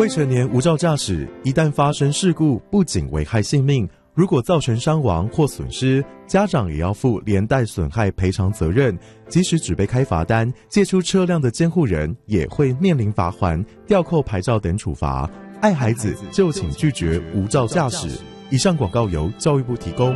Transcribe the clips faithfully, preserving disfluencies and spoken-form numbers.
未成年无照驾驶，一旦发生事故，不仅危害性命，如果造成伤亡或损失，家长也要负连带损害赔偿责任。即使只被开罚单，借出车辆的监护人也会面临罚锾、吊扣牌照等处罚。爱孩子就请拒绝无照驾驶。以上广告由教育部提供。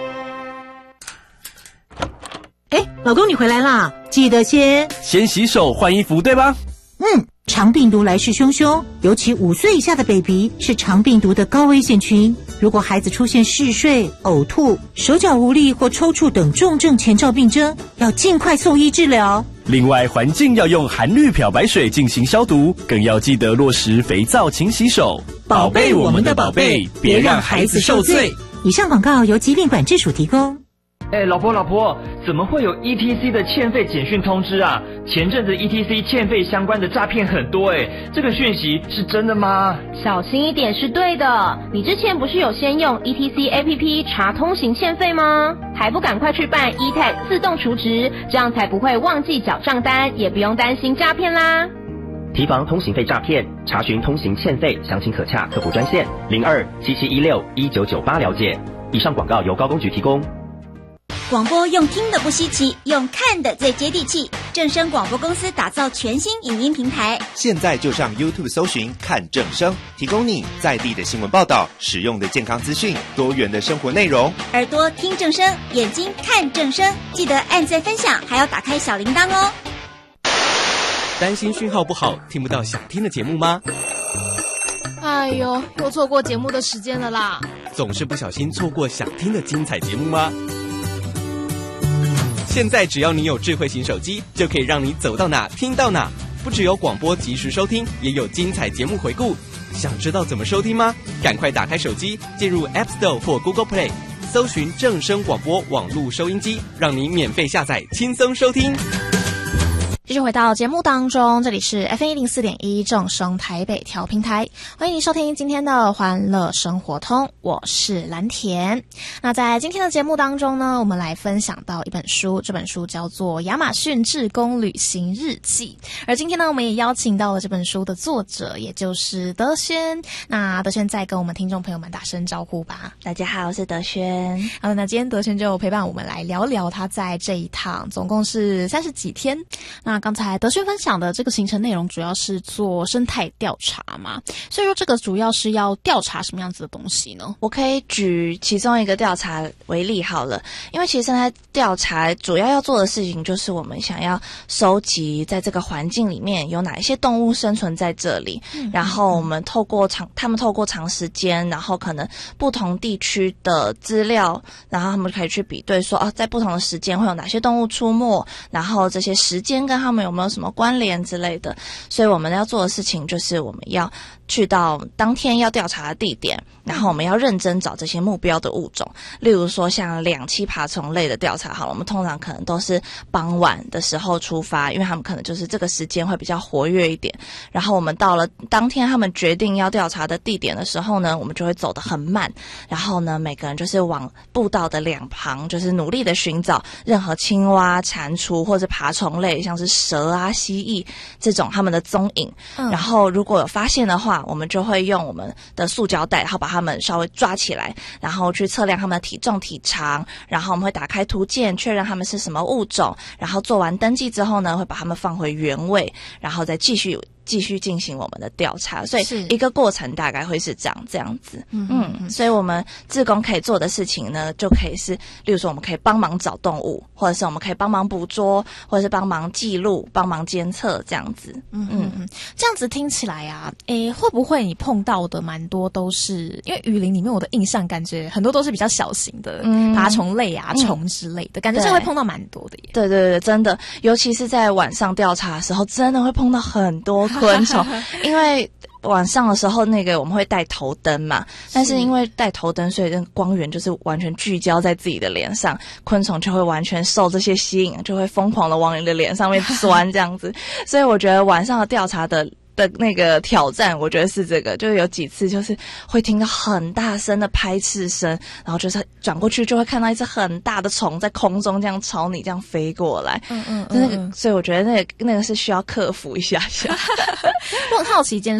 哎，老公你回来啦，记得先先洗手换衣服，对吧？ 嗯，肠病毒来势汹汹，尤其五岁以下的 baby 是肠病毒的高危险群。如果孩子出现嗜睡、呕吐、手脚无力或抽搐等重症前兆病征，要尽快送医治疗。 另外，环境要用含氯漂白水进行消毒，更要记得落实肥皂勤洗手，宝贝我们的宝贝，别让孩子受罪。 以上广告由疾病管制署提供。 哎，老婆老婆，怎么会有 E T C 的欠费简讯通知啊？前阵子 E T C 欠费相关的诈骗很多哎，这个讯息是真的吗？ 小心一点是对的。你之前不是有先用 E T C A P P 查通行欠费吗？还不赶快去办 E T A G 自动储值，这样才不会忘记缴账单，也不用担心诈骗啦。 提防通行费诈骗，查询通行欠费，详情可洽客服专线零二七七一六一九九八了解。以上广告由高工局提供。 广播用听的不稀奇，用看的最接地气。正声广播公司打造全新影音平台， 现在就上 YouTube 搜寻看正声，提供你在地的新闻报道、实用的健康资讯、多元的生活内容。 耳朵听正声，眼睛看正声，记得按赞分享，还要打开小铃铛哦。 担心讯号不好，听不到想听的节目吗？ 哎呦，又错过节目的时间了啦！ 总是不小心错过想听的精彩节目吗？现在只要你有智慧型手机，就可以让你走到哪听到哪。不只有广播及时收听，也有精彩节目回顾。想知道怎么收听吗？赶快打开手机，进入 App Store 或 Google Play， 搜寻正声广播网络收音机，让你免费下载，轻松收听。 继续回到节目当中，这里是 F M 一零四点一正声台北调频台，欢迎您收听今天的欢乐生活通，我是蓝田。那在今天的节目当中呢，我们来分享到一本书，这本书叫做《亚马逊志工旅行日记》，而今天呢，我们也邀请到了这本书的作者，也就是德轩。那德轩再跟我们听众朋友们打声招呼吧。 大家好，我是德轩。 好，那今天德轩就陪伴我们来聊聊他在这一趟总共是三十几天。那刚才德轩分享的这个行程内容主要是做生态调查嘛，所以说这个主要是要调查什么样子的东西呢？ 我可以举其中一个调查为例好了，因为其实生态调查主要要做的事情就是我们想要收集在这个环境里面有哪一些动物生存在这里，嗯、然后我们透过长他们透过长时间，然后可能不同地区的资料，然后他们可以去比对说，哦，在不同的时间会有哪些动物出没，然后这些时间跟他们有没有什么关联之类的。所以我们要做的事情就是我们要去到当天要调查的地点，然后我们要认真找这些目标的物种。例如说像两栖爬虫类的调查好了，我们通常可能都是傍晚的时候出发，因为他们可能就是这个时间会比较活跃一点。然后我们到了当天他们决定要调查的地点的时候呢，我们就会走得很慢，然后呢每个人就是往步道的两旁就是努力的寻找任何青蛙、蟾蜍或者爬虫类，像是蛇啊、蜥蜴这种他们的踪影、嗯、然后如果有发现的话，我们就会用我们的塑胶袋，然后把他们稍微抓起来，然后去测量他们的体重体长，然后我们会打开图鉴确认他们是什么物种，然后做完登记之后呢，会把他们放回原位，然后再继续继续进行我们的调查。所以一个过程大概会是这样这样子。嗯嗯，所以我们志工可以做的事情呢，就可以是例如说我们可以帮忙找动物，或者是我们可以帮忙捕捉，或者是帮忙记录、帮忙监测这样子。 嗯嗯嗯，这样子听起来啊，诶，会不会你碰到的蛮多都是因为雨林里面我的印象感觉很多都是比较小型的、嗯、爬虫类啊、虫之类的、嗯、感觉这会碰到蛮多的耶。 对对对，真的，尤其是在晚上调查的时候，真的会碰到很多昆虫，因为晚上的时候那个我们会带头灯嘛，但是因为带头灯，所以那个光源就是完全聚焦在自己的脸上，昆虫就会完全受这些吸引，就会疯狂的往你的脸上面钻这样子。所以我觉得晚上的调查的的那个挑战，我觉得是这个，就是有几次就是会听到很大声的拍翅声，然后就是转过去就会看到一只很大的虫在空中这样朝你这样飞过来。嗯嗯嗯，那个，所以我觉得那个那个是需要克服一下下。 我很好奇一件